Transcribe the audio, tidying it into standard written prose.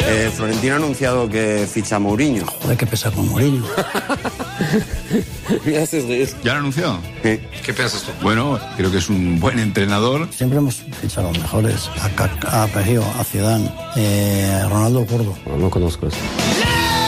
Florentino ha anunciado que ficha a Mourinho. Joder, qué pesa con Mourinho. Me haces reír. ¿Ya lo anunció? Sí. ¿Qué piensas tú? Bueno, creo que es un buen entrenador. Siempre hemos fichado a los mejores. A Pejío, a Zidane, Ronaldo Curdo. No conozco eso.